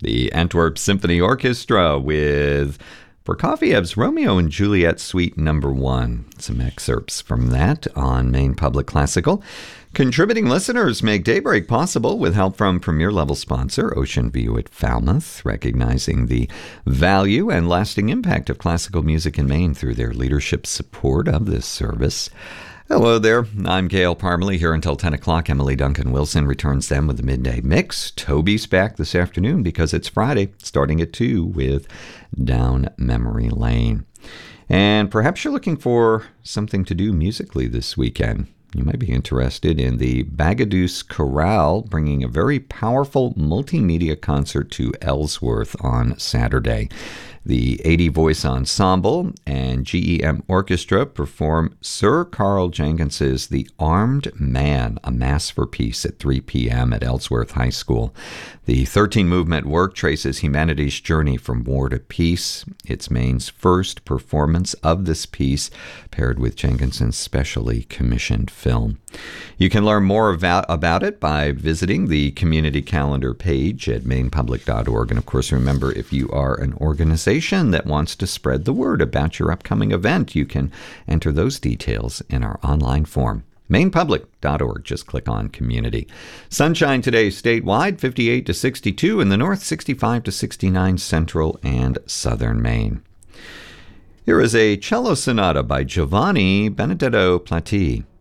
the Antwerp Symphony Orchestra with Prokofiev's Romeo and Juliet Suite No. 1. Some excerpts from that on Maine Public Classical. Contributing listeners make Daybreak possible with help from premier-level sponsor Ocean View at Falmouth, recognizing the value and lasting impact of classical music in Maine through their leadership support of this service. Hello there, I'm Gail Parmalee here until 10 o'clock. Emily Duncan Wilson returns then with the Midday Mix. Toby's back this afternoon because it's Friday, starting at 2 with Down Memory Lane. And perhaps you're looking for something to do musically this weekend. You might be interested in the Bagaduce Chorale bringing a very powerful multimedia concert to Ellsworth on Saturday. The 80-voice ensemble and GEM Orchestra perform Sir Carl Jenkins's The Armed Man, a Mass for Peace at 3 p.m. at Ellsworth High School. The 13-movement work traces humanity's journey from war to peace. It's Maine's first performance of this piece, paired with Jenkinson's specially commissioned film. You can learn more about it by visiting the community calendar page at mainepublic.org. And of course, remember, if you are an organization that wants to spread the word about your upcoming event, you can enter those details in our online form. mainepublic.org. Just click on Community. Sunshine today statewide, 58 to 62 in the north, 65 to 69 central and southern Maine. Here is a cello sonata by Giovanni Benedetto Platti.